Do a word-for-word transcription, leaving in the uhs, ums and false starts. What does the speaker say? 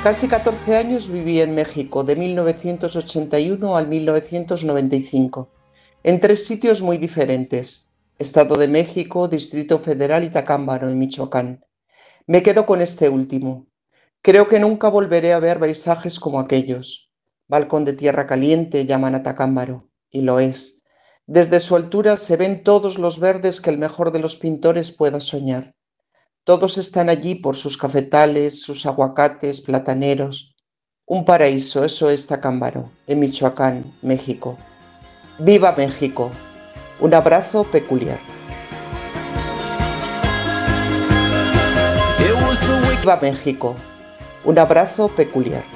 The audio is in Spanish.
Casi catorce años viví en México, de mil novecientos ochenta y uno al mil novecientos noventa y cinco, en tres sitios muy diferentes: Estado de México, Distrito Federal y Tacámbaro, en Michoacán. Me quedo con este último. Creo que nunca volveré a ver paisajes como aquellos. Balcón de tierra caliente llaman a Tacámbaro, y lo es. Desde su altura se ven todos los verdes que el mejor de los pintores pueda soñar. Todos están allí por sus cafetales, sus aguacates, plataneros. Un paraíso, eso es Tacámbaro, en Michoacán, México. ¡Viva México! Un abrazo peculiar. ¡Viva México! Un abrazo peculiar.